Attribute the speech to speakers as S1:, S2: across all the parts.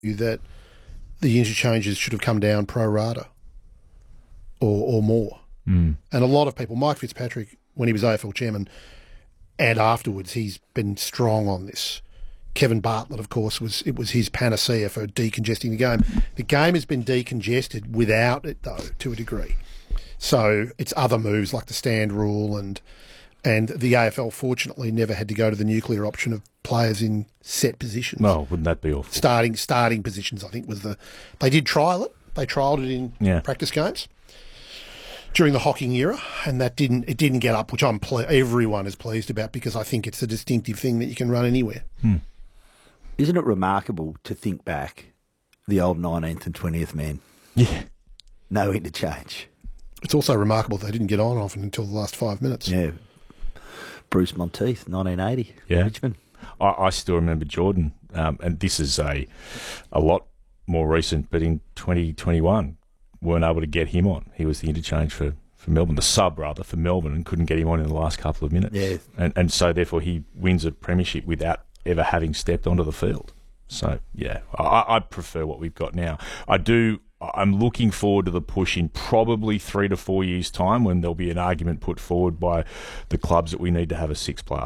S1: that the interchanges should have come down pro rata or more. And a lot of people, Mike Fitzpatrick, when he was AFL chairman and afterwards, he's been strong on this. Kevin Bartlett, of course, was his panacea for decongesting the game. The game has been decongested without it, though, to a degree. So it's other moves like the stand rule and the AFL, fortunately, never had to go to the nuclear option of players in set positions.
S2: Oh, wouldn't that be awful?
S1: Starting positions, I think, was the... They did trial it. They trialled it in practice games during the Hocking era, and it didn't get up, which everyone is pleased about because I think it's a distinctive thing that you can run anywhere.
S3: Isn't it remarkable to think back, the old 19th and 20th man?
S2: Yeah.
S3: No interchange.
S1: It's also remarkable they didn't get on often until the last 5 minutes.
S3: Yeah. Bruce Monteith, 1980, Richmond.
S2: I still remember Jordan, and this is a lot more recent, but in 2021, weren't able to get him on. He was the interchange for Melbourne, the sub, rather, for Melbourne, and couldn't get him on in the last couple of minutes.
S3: Yeah.
S2: And so, therefore, he wins a premiership without ever having stepped onto the field. So, yeah, I prefer what we've got now. I'm looking forward to the push in probably 3 to 4 years' time when there'll be an argument put forward by the clubs that we need to have a six player.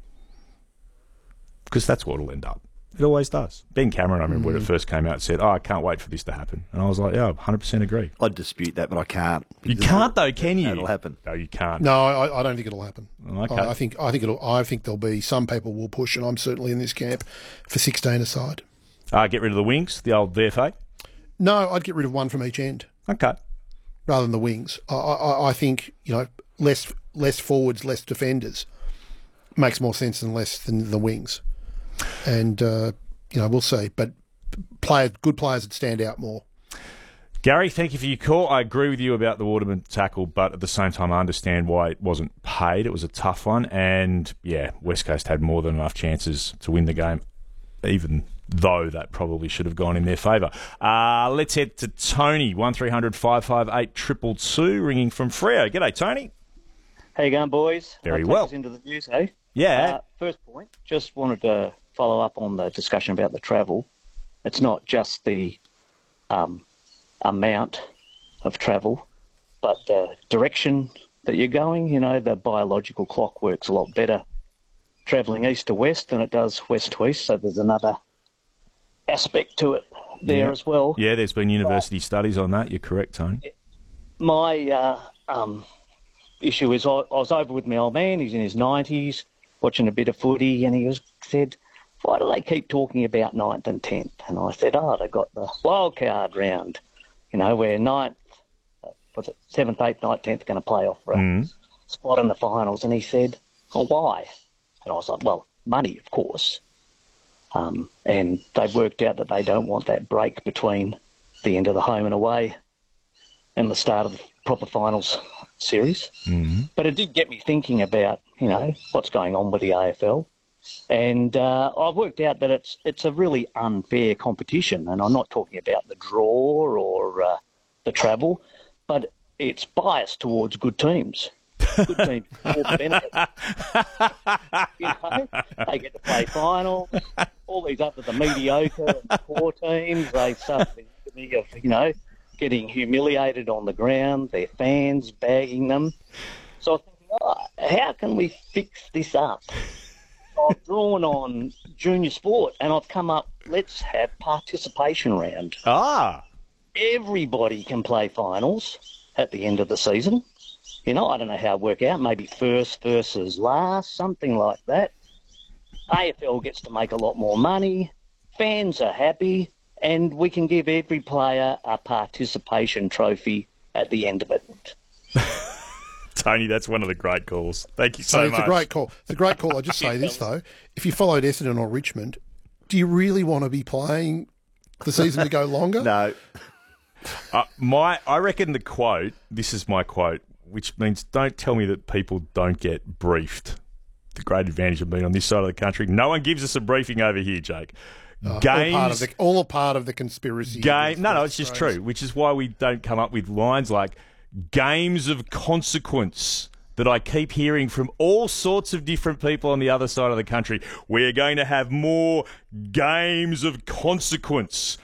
S2: Because that's what it'll end up. It always does. Ben Cameron, I remember when it first came out, said, I can't wait for this to happen. And I was like, yeah, 100% agree.
S3: I'd dispute that, but I can't.
S2: You can't, though, can you?
S3: That'll happen.
S2: No, you can't.
S1: No, I don't think it'll happen.
S2: Okay.
S1: I think there'll be some people will push, and I'm certainly in this camp for 16 aside.
S2: Get rid of the wings, the old VFA?
S1: No, I'd get rid of one from each end.
S2: Okay.
S1: Rather than the wings. I think, less forwards, less defenders makes more sense than less than the wings. And, we'll see. But good players that stand out more.
S2: Gary, thank you for your call. I agree with you about the Waterman tackle, but at the same time, I understand why it wasn't paid. It was a tough one. And, yeah, West Coast had more than enough chances to win the game, even though that probably should have gone in their favour. Let's head to Tony, 1300 558 222, ringing from Freo. G'day, Tony.
S4: How you going, boys?
S2: Very well.
S4: Us into the news, eh?
S2: Yeah.
S4: First point, just wanted to follow up on the discussion about the travel. It's not just the amount of travel, but the direction that you're going. The biological clock works a lot better travelling east to west than it does west to east, so there's another aspect to it there as well.
S2: Yeah, there's been university studies on that. You're correct, Tony.
S4: My issue is I was over with my old man. He's in his 90s, watching a bit of footy, and he said, why do they keep talking about 9th and 10th? And I said, they've got the wild card round, where 9th, 7th, 8th, 9th, 10th are going to play off for a spot in the finals. And he said, why? And I was like, well, money, of course. And they've worked out that they don't want that break between the end of the home and away and the start of the proper finals series. Mm-hmm. But it did get me thinking about, what's going on with the AFL. And I've worked out that it's a really unfair competition. And I'm not talking about the draw or the travel, but it's biased towards good teams. Good teams all the benefit. They get to play finals. All these others are mediocre and poor teams. They suffer the agony of, getting humiliated on the ground, their fans bagging them. So I was thinking, how can we fix this up? I've drawn on junior sport and I've come up, let's have participation round. Everybody can play finals at the end of the season. I don't know how it work out, maybe first versus last, something like that. AFL gets to make a lot more money, fans are happy, and we can give every player a participation trophy at the end of it.
S2: Tony, that's one of the great calls. Thank you so much.
S1: It's a great call. It's a great call. I'll just say this, though. If you followed Essendon or Richmond, do you really want to be playing the season to go longer?
S3: No.
S2: I reckon the quote, this is my quote, which means don't tell me that people don't get briefed. The great advantage of being on this side of the country. No one gives us a briefing over here, Jake. Games,
S1: all a part of the conspiracy.
S2: No, it's just true, which is why we don't come up with lines like games of consequence that I keep hearing from all sorts of different people on the other side of the country. We're going to have more games of consequence.